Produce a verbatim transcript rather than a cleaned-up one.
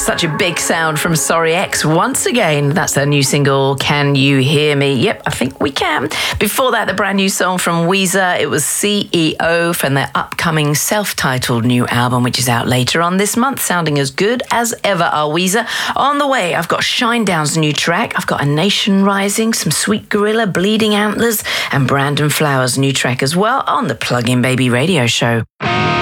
Such a big sound from Sorry X once again. That's their new single, Can You Hear Me? Yep, I think we can. Before that, the brand new song from Weezer. It was C E O from their upcoming self-titled new album, which is out later on this month, sounding as good as ever are Weezer. On the way, I've got Shinedown's new track. I've got A Nation Rising, some Sweet Gorilla, Bleeding Antlers, and Brandon Flowers' new track as well on the Plug In Baby radio show.